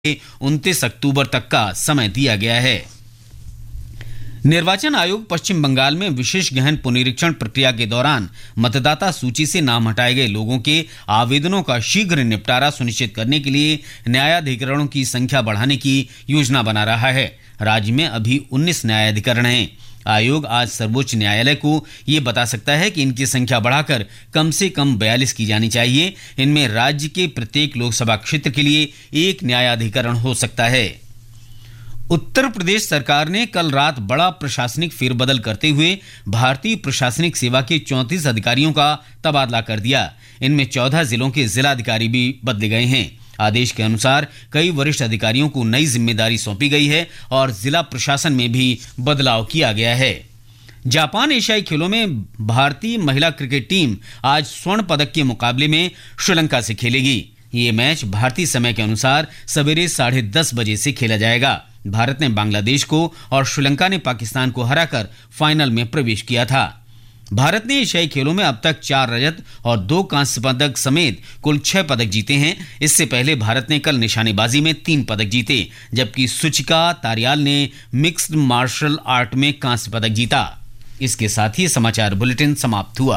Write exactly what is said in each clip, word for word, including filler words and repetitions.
उनतीस अक्टूबर तक का समय दिया गया है। निर्वाचन आयोग पश्चिम बंगाल में विशेष गहन पुनरीक्षण प्रक्रिया के दौरान मतदाता सूची से नाम हटाए गए लोगों के आवेदनों का शीघ्र निपटारा सुनिश्चित करने के लिए न्यायाधिकरणों की संख्या बढ़ाने की योजना बना रहा है। राज्य में अभी उन्नीस न्यायाधिकरण हैं। आयोग आज सर्वोच्च न्यायालय को ये बता सकता है कि इनकी संख्या बढ़ाकर कम से कम बयालीस की जानी चाहिए। इनमें राज्य के प्रत्येक लोकसभा क्षेत्र के लिए एक न्यायाधिकरण हो सकता है। उत्तर प्रदेश सरकार ने कल रात बड़ा प्रशासनिक फेरबदल करते हुए भारतीय प्रशासनिक सेवा के चौंतीस अधिकारियों का तबादला कर दिया। इनमें चौदह जिलों के जिलाधिकारी भी बदले गए हैं। आदेश के अनुसार कई वरिष्ठ अधिकारियों को नई जिम्मेदारी सौंपी गई है और जिला प्रशासन में भी बदलाव किया गया है। जापान एशियाई खेलों में भारतीय महिला क्रिकेट टीम आज स्वर्ण पदक के मुकाबले में श्रीलंका से खेलेगी। ये मैच भारतीय समय के अनुसार सवेरे साढ़े दस बजे से खेला जाएगा। भारत ने बांग्लादेश को और श्रीलंका ने पाकिस्तान को हराकर फाइनल में प्रवेश किया था। भारत ने एशियाई खेलों में अब तक चार रजत और दो कांस्य पदक समेत कुल छह पदक जीते हैं। इससे पहले भारत ने कल निशानेबाजी में तीन पदक जीते, जबकि सुचिका तारियाल ने मिक्स्ड मार्शल आर्ट में कांस्य पदक जीता। इसके साथ ही समाचार बुलेटिन समाप्त हुआ।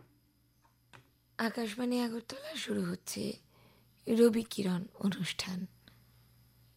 आकाशवाणी আগরতলা শুরু হচ্ছে রবি কিরণ অনুষ্ঠান।